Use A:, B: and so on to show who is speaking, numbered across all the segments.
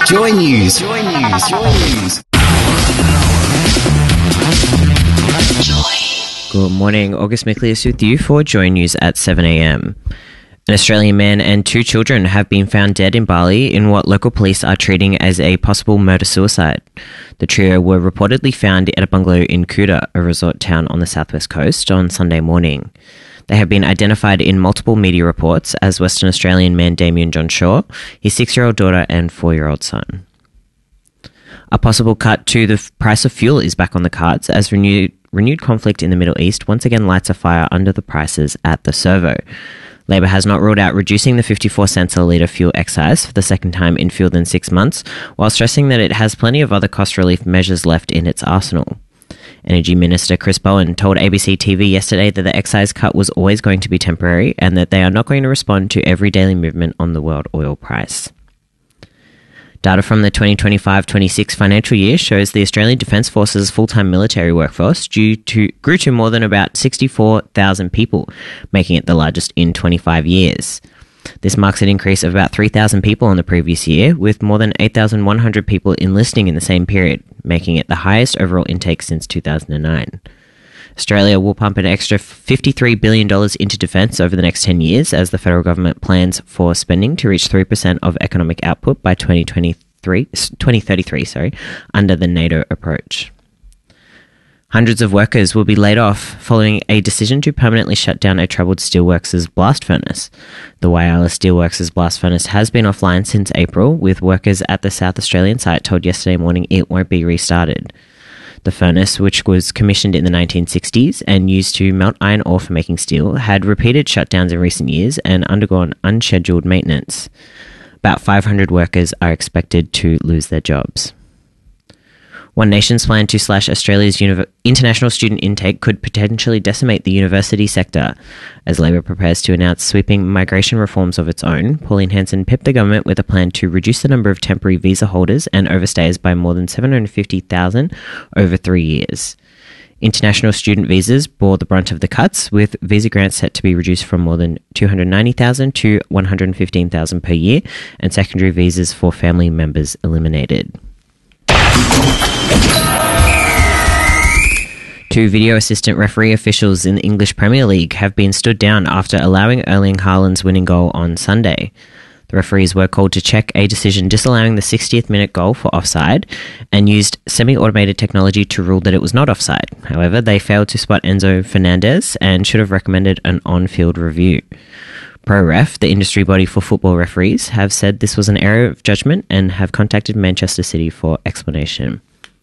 A: Joy News. Joy News. Joy News.
B: Good morning, August Miklius with you for Joy News at 7am. An Australian man and two children have been found dead in Bali in what local police are treating as a possible murder-suicide. The trio were reportedly found at a bungalow in Kuta, a resort town on the southwest coast, on Sunday morning. They have been identified in multiple media reports as Western Australian man Damien John Shaw, his 6-year-old daughter and 4-year-old son. A possible cut to the price of fuel is back on the cards as renewed conflict in the Middle East once again lights a fire under the prices at the servo. Labor has not ruled out reducing the 54 cents a litre fuel excise for the second time in fewer than 6 months, while stressing that it has plenty of other cost relief measures left in its arsenal. Energy Minister Chris Bowen told ABC TV yesterday that the excise cut was always going to be temporary and that they are not going to respond to every daily movement on the world oil price. Data from the 2025-26 financial year shows the Australian Defence Force's full-time military workforce grew to more than about 64,000 people, making it the largest in 25 years. This marks an increase of about 3,000 people on the previous year, with more than 8,100 people enlisting in the same period, making it the highest overall intake since 2009. Australia will pump an extra $53 billion into defence over the next 10 years as the federal government plans for spending to reach 3% of economic output by 2033 under the NATO approach. Hundreds of workers will be laid off following a decision to permanently shut down a troubled steelworks' blast furnace. The Whyalla Steelworks' blast furnace has been offline since April, with workers at the South Australian site told yesterday morning it won't be restarted. The furnace, which was commissioned in the 1960s and used to melt iron ore for making steel, had repeated shutdowns in recent years and undergone unscheduled maintenance. About 500 workers are expected to lose their jobs. One Nation's plan to slash Australia's international student intake could potentially decimate the university sector. As Labor prepares to announce sweeping migration reforms of its own, Pauline Hanson pipped the government with a plan to reduce the number of temporary visa holders and overstayers by more than 750,000 over 3 years. International student visas bore the brunt of the cuts, with visa grants set to be reduced from more than 290,000 to 115,000 per year, and secondary visas for family members eliminated. Two video assistant referee officials in the English Premier League have been stood down after allowing Erling Haaland's winning goal on Sunday. The referees were called to check a decision disallowing the 60th minute goal for offside and used semi-automated technology to rule that it was not offside. However, they failed to spot Enzo Fernandez and should have recommended an on-field review. ProRef, the industry body for football referees, have said this was an error of judgment and have contacted Manchester City for explanation.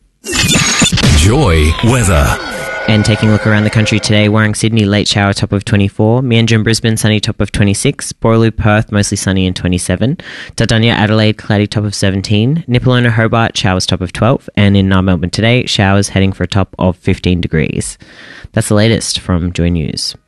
A: Joy weather.
B: And taking a look around the country today, Warring Sydney, late shower, top of 24. Meanjin, Brisbane, sunny, top of 26. Boorloo, Perth, mostly sunny and 27. Dardunya, Adelaide, cloudy, top of 17. Nipalona, Hobart, showers, top of 12. And in Melbourne today, showers heading for a top of 15 degrees. That's the latest from Joy News.